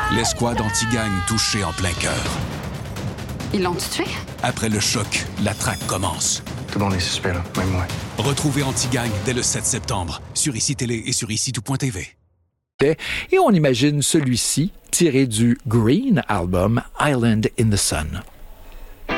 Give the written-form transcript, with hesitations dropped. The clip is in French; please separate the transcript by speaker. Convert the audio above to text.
Speaker 1: L'escouade anti-gang touchée en plein cœur.
Speaker 2: Ils l'ont tué?
Speaker 1: Après le choc, la traque commence.
Speaker 3: Tout le monde est suspect, là, même moi.
Speaker 1: Retrouvez Anti-Gang dès le 7 septembre sur ICI Télé et sur ICI-tout.tv.
Speaker 4: Et on imagine celui-ci tiré du Green album Island in the Sun.